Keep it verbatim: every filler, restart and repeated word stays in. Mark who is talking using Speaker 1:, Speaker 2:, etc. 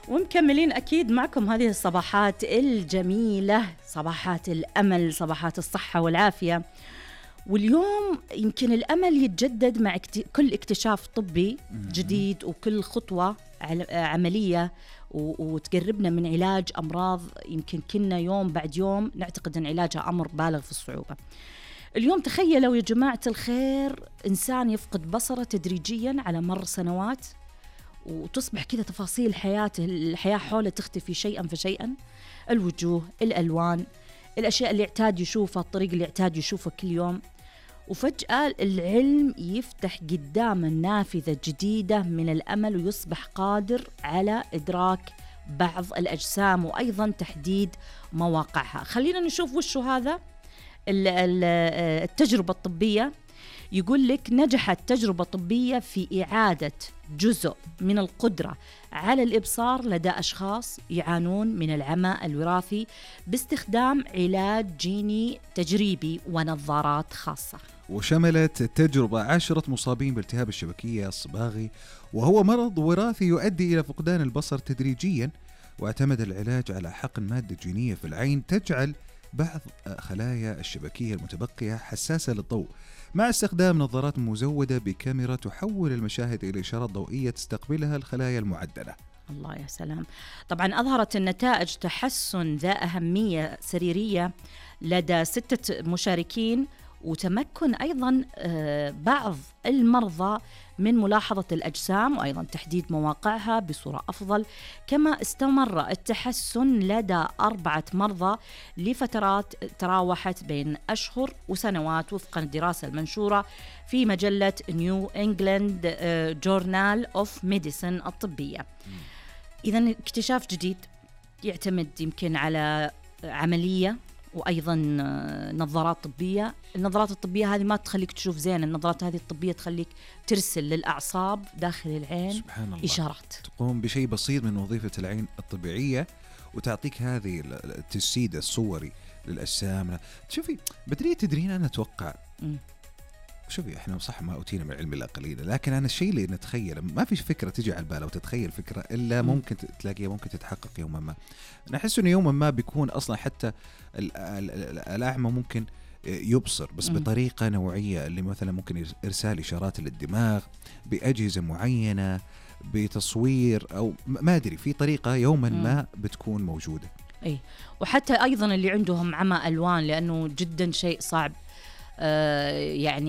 Speaker 1: ومكملين أكيد معكم هذه الصباحات الجميلة، صباحات الأمل، صباحات الصحة والعافية. واليوم يمكن الأمل يتجدد مع كل اكتشاف طبي جديد وكل خطوة عملية وتقربنا من علاج أمراض يمكن كنا يوم بعد يوم نعتقد أن علاجها أمر بالغ في الصعوبة. اليوم تخيلوا يا جماعة الخير إنسان يفقد بصره تدريجيا على مر سنوات، وتصبح كذا تفاصيل حياته الحياة حوله تختفي شيئا فشيئا، الوجوه، الألوان، الأشياء اللي يعتاد يشوفها، الطريق اللي يعتاد يشوفها كل يوم. وفجأة العلم يفتح قدامه نافذة جديدة من الأمل، ويصبح قادر على إدراك بعض الأجسام وأيضا تحديد مواقعها. خلينا نشوف وش هذا التجربة الطبية. يقول لك نجحت تجربة طبية في إعادة جزء من القدرة على الإبصار لدى أشخاص يعانون من العمى الوراثي باستخدام علاج جيني تجريبي ونظارات خاصة.
Speaker 2: وشملت التجربة عشرة مصابين بالتهاب الشبكية الصباغي، وهو مرض وراثي يؤدي إلى فقدان البصر تدريجيا. واعتمد العلاج على حقن مادة جينية في العين تجعل بعض خلايا الشبكية المتبقية حساسة للضوء، مع استخدام نظارات مزودة بكاميرا تحول المشاهد إلى إشارات ضوئية تستقبلها الخلايا المعدلة.
Speaker 1: الله يا سلام. طبعا أظهرت النتائج تحسن ذا أهمية سريرية لدى ستة مشاركين، وتمكن أيضا بعض المرضى من ملاحظة الأجسام وأيضا تحديد مواقعها بصورة أفضل. كما استمر التحسن لدى أربعة مرضى لفترات تراوحت بين أشهر وسنوات وفقا للدراسة المنشورة في مجلة نيو إنجلاند جورنال أوف ميديسن الطبية. إذن اكتشاف جديد يعتمد يمكن على عملية وأيضا نظارات طبية. النظارات الطبية هذه ما تخليك تشوف زين، النظارات هذه الطبية تخليك ترسل للأعصاب داخل العين سبحان الله إشارات،
Speaker 2: تقوم بشيء بسيط من وظيفة العين الطبيعية وتعطيك هذه التجسيد الصوري للأجسام. شوفي بدري تدرين أنا أتوقع م. شوفي احنا صح ما أوتينا من علم الأقلية، لكن أنا الشيء اللي نتخيل ما فيش فكرة تجي على البال أو تتخيل فكرة إلا ممكن تلاقيها ممكن تتحقق يوما ما. نحس إنه يوما ما بيكون أصلا حتى الأعمى ممكن يبصر بس بطريقة نوعية، اللي مثلا ممكن إرسال إشارات للدماغ بأجهزة معينة بتصوير أو ما أدري، في طريقة يوما ما بتكون موجودة.
Speaker 1: أي وحتى أيضا اللي عندهم عمى ألوان، لأنه جدا شيء صعب آه يعني